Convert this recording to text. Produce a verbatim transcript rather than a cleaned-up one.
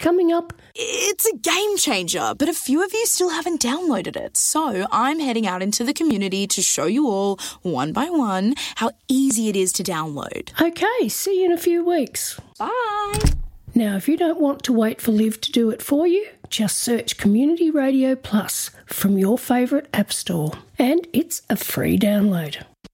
coming up. It's a game changer, but a few of you still haven't downloaded it. So I'm heading out into the community to show you all, one by one, how easy it is to download. Okay, see you in a few weeks. Bye. Now, if you don't want to wait for Liv to do it for you, just search Community Radio Plus from your favourite app store, and it's a free download.